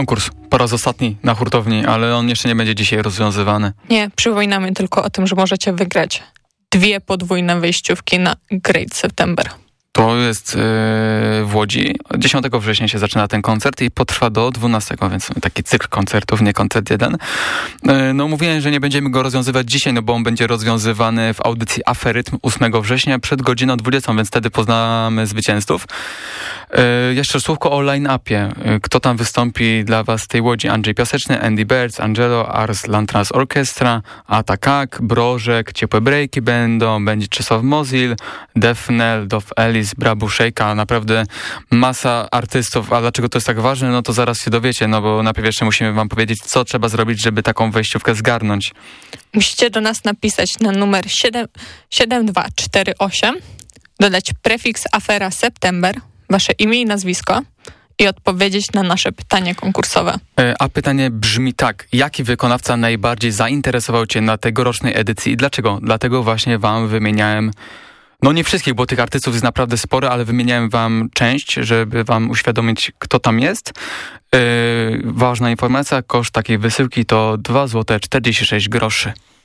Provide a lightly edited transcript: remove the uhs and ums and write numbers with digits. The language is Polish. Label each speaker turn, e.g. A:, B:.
A: Konkurs po raz ostatni na hurtowni, ale on jeszcze nie będzie dzisiaj rozwiązywany.
B: Nie, przypominamy tylko o tym, że możecie wygrać 2 podwójne wejściówki na Great September.
A: To jest w Łodzi. 10 września się zaczyna ten koncert i potrwa do 12, więc taki cykl koncertów, nie koncert jeden. No mówiłem, że nie będziemy go rozwiązywać dzisiaj, no bo on będzie rozwiązywany w audycji Aferytm 8 września przed godziną 20, więc wtedy poznamy zwycięzców. Jeszcze słówko o line-upie. Kto tam wystąpi dla was w tej Łodzi? Andrzej Piaseczny, Andy Birds, Angelo, Ars Lantras Orchestra, Atakak, Brożek, Ciepłe Breaki będą, będzie Czesław Mozil, Defnel, Dof Ellis, Brabu Szejka, naprawdę masa artystów. A dlaczego to jest tak ważne? No to zaraz się dowiecie, no bo najpierw jeszcze musimy wam powiedzieć, co trzeba zrobić, żeby taką wejściówkę zgarnąć.
B: Musicie do nas napisać na numer 7248, dodać prefiks Afera September, wasze imię i nazwisko i odpowiedzieć na nasze pytanie konkursowe.
A: A pytanie brzmi tak. Jaki wykonawca najbardziej zainteresował cię na tegorocznej edycji i dlaczego? Dlatego właśnie wam wymieniałem, no nie wszystkich, bo tych artystów jest naprawdę sporo, ale wymieniałem wam część, żeby wam uświadomić, kto tam jest. Ważna informacja, koszt takiej wysyłki to 2,46 zł.